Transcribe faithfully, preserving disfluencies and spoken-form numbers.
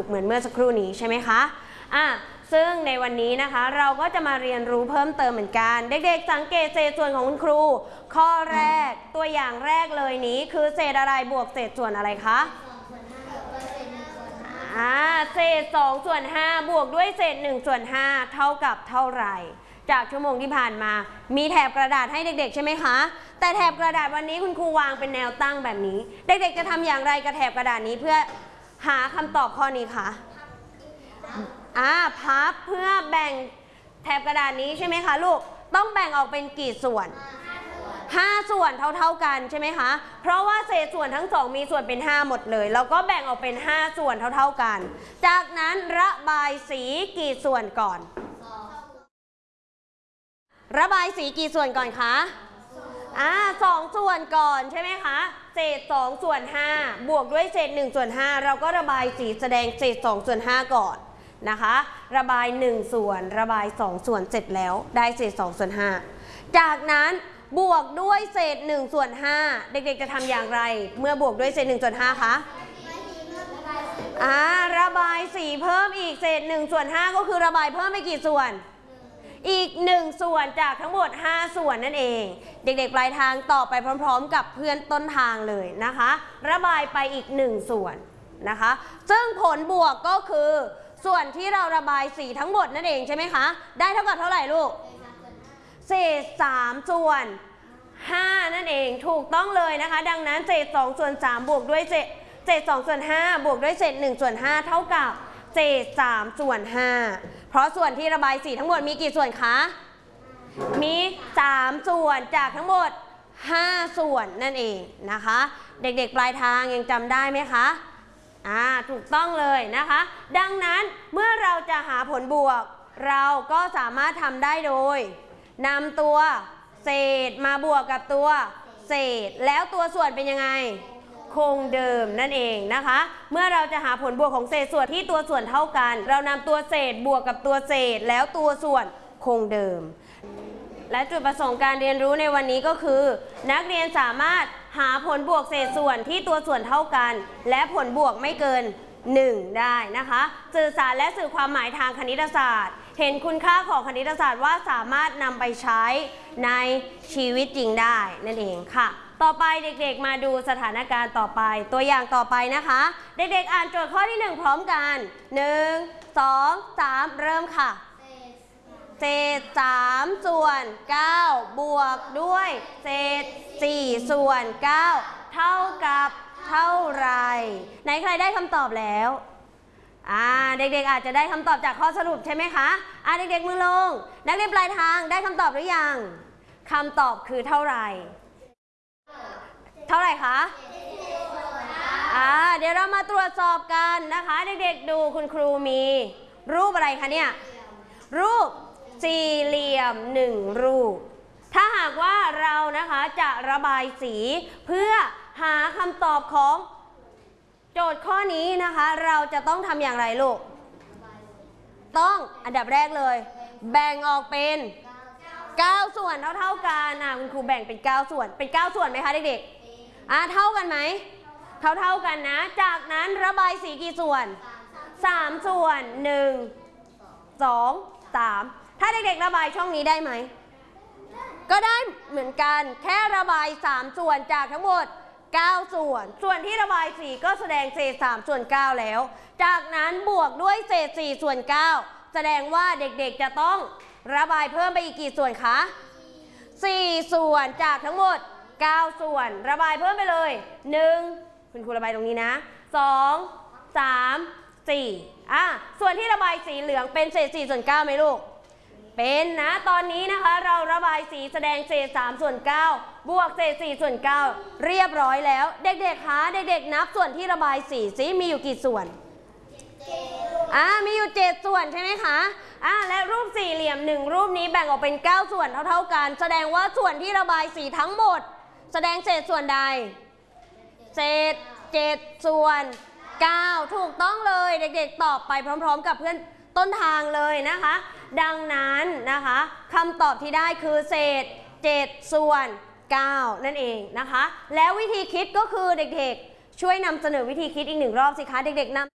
เหมือนเมื่อสักครู่นี้ใช่ไหมคะอ่ะซึ่งในวันนี้นะคะเราก็จะมาเรียนรู้เพิ่มเติมเหมือนกันเด็กๆสังเกตเศษส่วนของคุณครูข้อแรกตัวอย่างแรกเลยนี้คือเศษอะไรบวกเศษส่วนอะไรคะอ่าเศษสองส่วนห้าบวกด้วยเศษหนึ่งส่วนห้าเท่ากับเท่าไหร่จากชั่วโมงที่ผ่านมามีแถบกระดาษให้เด็กๆใช่ไหมคะแต่แถบกระดาษวันนี้คุณครูวางเป็นแนวตั้งแบบนี้เด็กๆจะทำอย่างไรกับแถบกระดาษนี้เพื่อหาคำตอบข้อนี้คะอ่าพับเพื่อแบ่งแถบกระดาษนี้ใช่ไหมคะลูกต้องแบ่งออกเป็นกี่ส่วนห้าส่วนเท่าๆกันใช่ไหมคะเพราะว่าเศษส่วนทั้งสองมีส่วนเป็นห้าหมดเลยเราก็แบ่งออกเป็นห้าส่วนเท่าๆกันจากนั้นระบายสีกี่ส่วนก่อนระบายสีกี่ส่วนก่อนคะอ่าสองส่วนก่อนใช่ไหมคะเศษสองส่วนห้าบวกด้วยเศษหนึ่งส่วนห้าเราก็ระบายสีแสดงเศษสองส่วนห้าก่อนนะคะระบายหนึ่งส่วนระบายสองส่วนเสร็จแล้วได้เศษสองส่วนห้าจากนั้นบวกด้วยเศษหนึ่งส่วนห้าเด็กๆจะทำอย่างไรเมื่อบวกด้วยเศษหนึ่งส่วนห้าคะอ่าระบายสีเพิ่มอีกเศษหนึ่งส่วนห้าก็คือระบายเพิ่มไปกี่ส่วนอีกหนึ่งส่วนจากทั้งหมดห้าส่วนนั่นเองเด็กๆปลายทางต่อไปพร้อมๆกับเพื่อนต้นทางเลยนะคะระบายไปอีกหนึ่งส่วนนะคะซึ่งผลบวกก็คือส่วนที่เราระบายสีทั้งหมดนั่นเองใช่ไหมคะได้เท่ากับเท่าไหร่ลูกเศษสามส่วนห้านั่นเองถูกต้องเลยนะคะดังนั้นเศษสองส่วนสามบวกด้วยเศษเศษสองส่วนห้าบวกด้วยเศษหนึ่งส่วนห้าเท่ากับเศษสามส่วนห้าเพราะส่วนที่ระบายสีทั้งหมดมีกี่ส่วนคะมีสามส่วนจากทั้งหมดห้าส่วนนั่นเองนะคะเด็กๆปลายทางยังจำได้ไหมคะอ่าถูกต้องเลยนะคะดังนั้นเมื่อเราจะหาผลบวกเราก็สามารถทำได้โดยนำตัวเศษมาบวกกับตัวเศษแล้วตัวส่วนเป็นยังไงคงเดิมนั่นเองนะคะเมื่อเราจะหาผลบวกของเศษส่วนที่ตัวส่วนเท่ากันเรานำตัวเศษบวกกับตัวเศษแล้วตัวส่วนคงเดิมและจุดประสงค์การเรียนรู้ในวันนี้ก็คือนักเรียนสามารถหาผลบวกเศษส่วนที่ตัวส่วนเท่ากันและผลบวกไม่เกินหนึ่งได้นะคะสื่อสารและสื่อความหมายทางคณิตศาสตร์เห็นคุณค่าของคณิตศาสตร์ว่าสามารถนำไปใช้ในชีวิตจริงได้นั่นเองค่ะต่อไปเด็กๆมาดูสถานการณ์ต่อไปตัวอย่างต่อไปนะคะเด็กๆอ่านโจทย์ข้อที่หนึ่งพร้อมกันหนึ่ง สอง สามเริ่มค่ะเศษสามส่วนเก้าบวกด้วยเศษสี่ส่วนเก้าเท่ากับเท่าไรไหนใครได้คำตอบแล้วอ่าเด็กๆอาจจะได้คำตอบจากข้อสรุปใช่ไหมคะอ่าเด็กๆมือลงนักเรียนปลายทางได้คำตอบหรือยังคำตอบคือเท่าไหร่เท่าไหร่คะอ่าเดี๋ยวเรามาตรวจสอบกันนะคะเด็กๆดูคุณครูมีรูปอะไรคะเนี่ยรูปสี่เหลี่ยมหนึ่งรูปถ้าหากว่าเรานะคะจะระบายสีเพื่อหาคำตอบของโจทย์ข้อนี้นะคะเราจะต้องทำอย่างไรลูกต้องอันดับแรกเลยแบ่งออกเป็นเก้าส่วนเท่าๆกันอ่ะคุณครูแบ่งเป็นเก้าส่วนเป็นเก้าส่วนไหมคะเด็กๆอ่ะเท่ากันไหมเท่าเท่ากันนะจากนั้นระบายสีกี่ส่วนสามส่วนหนึ่ง สอง สามถ้าเด็กๆระบายช่องนี้ได้ไหมก็ได้เหมือนกันแค่ระบายสามส่วนจากทั้งหมดเก้าส่วนส่วนที่ระบายสีก็แสดงเศษสามส่วนเก้าแล้วจากนั้นบวกด้วยเศษสี่ส่วนเก้าแสดงว่าเด็กๆจะต้องระบายเพิ่มไปอีกกี่ส่วนคะสี่ส่วนจากทั้งหมดเก้าส่วนระบายเพิ่มไปเลยหนึ่งคุณครูระบายตรงนี้นะสอง สาม สี่อ่ะส่วนที่ระบายสีเหลืองเป็นเศษสี่ส่วนเก้าไหมลูกเป็นนะตอนนี้นะคะเราระบายสีแสดงเศษสามส่วนเก้าบวกเศษสี่ส่วนเก้าเรียบร้อยแล้วเด็กๆคะเด็กๆนับส่วนที่ระบายสีซิมีอยู่กี่ส่วนอ่ามีอยู่เจ็ดส่วนใช่ไหมคะอ่าและรูปสี่เหลี่ยมหนึ่งรูปนี้แบ่งออกเป็นเก้าส่วนเท่าๆกันแสดงว่าส่วนที่ระบายสีทั้งหมดแสดงเศษส่วนใดเศษเจ็ดส่วนเก้าถูกต้องเลยเด็กๆตอบไปพร้อมๆกับเพื่อนต้นทางเลยนะคะดังนั้นนะคะคำตอบที่ได้คือเศษเจ็ดส่วนเก้านั่นเองนะคะแล้ววิธีคิดก็คือเด็กๆช่วยนำเสนอวิธีคิดอีกหนึ่งรอบสิคะเด็กๆนำ